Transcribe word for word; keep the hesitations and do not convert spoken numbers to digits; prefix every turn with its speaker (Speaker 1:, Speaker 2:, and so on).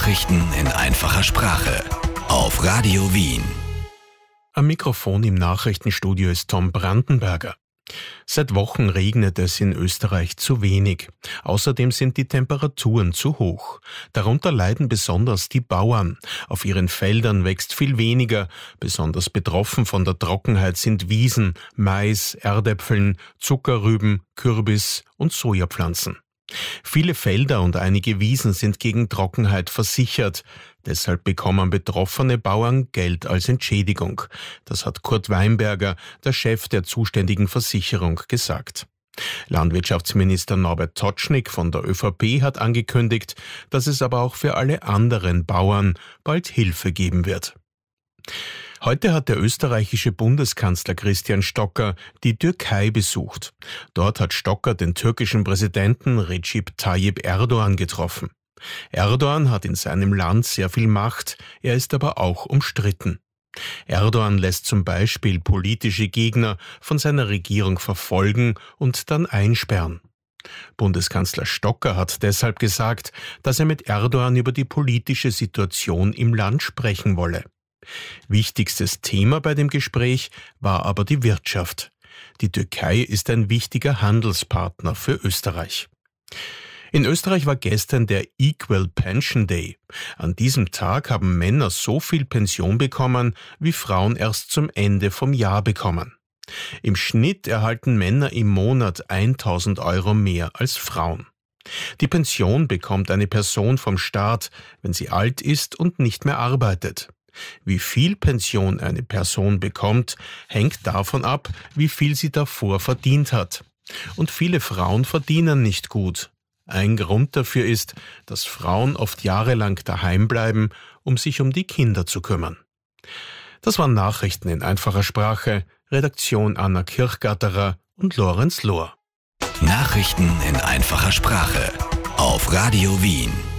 Speaker 1: Nachrichten in einfacher Sprache auf Radio Wien.
Speaker 2: Am Mikrofon im Nachrichtenstudio ist Tom Brandenberger. Seit Wochen regnet es in Österreich zu wenig. Außerdem sind die Temperaturen zu hoch. Darunter leiden besonders die Bauern. Auf ihren Feldern wächst viel weniger. Besonders betroffen von der Trockenheit sind Wiesen, Mais, Erdäpfeln, Zuckerrüben, Kürbis und Sojapflanzen. Viele Felder und einige Wiesen sind gegen Trockenheit versichert. Deshalb bekommen betroffene Bauern Geld als Entschädigung. Das hat Kurt Weinberger, der Chef der zuständigen Versicherung, gesagt. Landwirtschaftsminister Norbert Totschnig von der ÖVP hat angekündigt, dass es aber auch für alle anderen Bauern bald Hilfe geben wird. Heute hat der österreichische Bundeskanzler Christian Stocker die Türkei besucht. Dort hat Stocker den türkischen Präsidenten Recep Tayyip Erdoğan getroffen. Erdoğan hat in seinem Land sehr viel Macht, er ist aber auch umstritten. Erdoğan lässt zum Beispiel politische Gegner von seiner Regierung verfolgen und dann einsperren. Bundeskanzler Stocker hat deshalb gesagt, dass er mit Erdoğan über die politische Situation im Land sprechen wolle. Wichtigstes Thema bei dem Gespräch war aber die Wirtschaft. Die Türkei ist ein wichtiger Handelspartner für Österreich. In Österreich war gestern der Equal Pension Day. An diesem Tag haben Männer so viel Pension bekommen, wie Frauen erst zum Ende vom Jahr bekommen. Im Schnitt erhalten Männer im Monat tausend Euro mehr als Frauen. Die Pension bekommt eine Person vom Staat, wenn sie alt ist und nicht mehr arbeitet. Wie viel Pension eine Person bekommt, hängt davon ab, wie viel sie davor verdient hat. Und viele Frauen verdienen nicht gut. Ein Grund dafür ist, dass Frauen oft jahrelang daheim bleiben, um sich um die Kinder zu kümmern. Das waren Nachrichten in einfacher Sprache, Redaktion Anna Kirchgatterer und Lorenz Lohr.
Speaker 1: Nachrichten in einfacher Sprache auf Radio Wien.